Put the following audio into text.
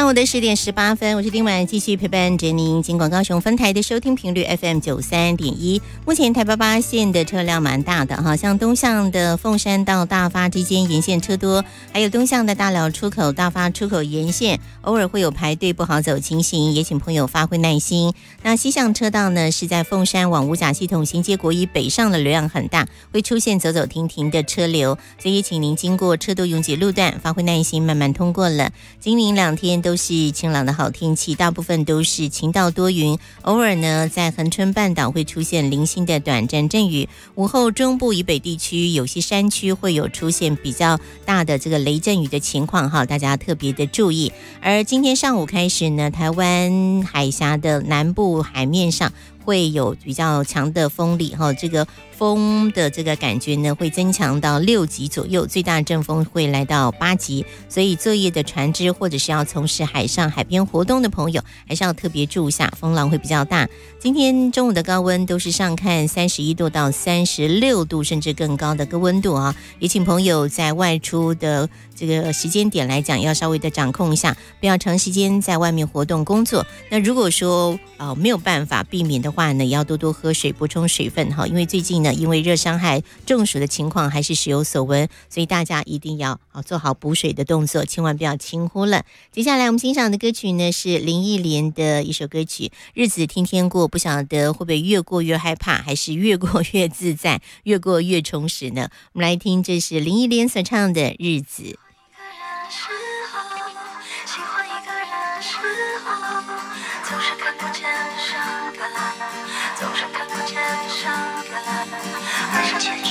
上午的10:18，我是丁婉，继续陪伴着您。经广高雄分台的收听频率 FM93.1，目前台88线的车辆蛮大的哈，像东向的凤山到大发之间沿线车多，还有东向的大寮出口、大发出口沿线偶尔会有排队不好走情形，也请朋友发挥耐心。那西向车道呢，是在凤山往五甲系统衔接国一北上的流量很大，会出现走走停停的车流，所以也请您经过车多拥挤路段，发挥耐心，慢慢通过了。今明2天都是晴朗的好天气，大部分都是晴到多云，偶尔呢在恒春半岛会出现零星的短暂阵雨。午后中部以北地区有些山区会有出现比较大的这个雷阵雨的情况哈，大家特别的注意。而今天上午开始呢，台湾海峡的南部海面上会有比较强的风力哈，这个风的这个感觉呢会增强到6级左右，最大阵风会来到8级，所以作业的船只或者是要从事海上海边活动的朋友，还是要特别注意一下，风浪会比较大。今天中午的高温都是上看31度到36度，甚至更高的个温度啊，也请朋友在外出的这个时间点来讲，要稍微的掌控一下，不要长时间在外面活动工作。那如果说没有办法避免的话呢，也要多多喝水，补充水分哈。因为最近呢，因为热伤害中暑的情况还是时有所闻，所以大家一定要做好补水的动作，千万不要轻忽了。接下来我们欣赏的歌曲呢是林忆莲的一首歌曲《日子天天过》，不晓得会不会越过越害怕，还是越过越自在，越过越充实呢？我们来听，这是林忆莲所唱的《日子》。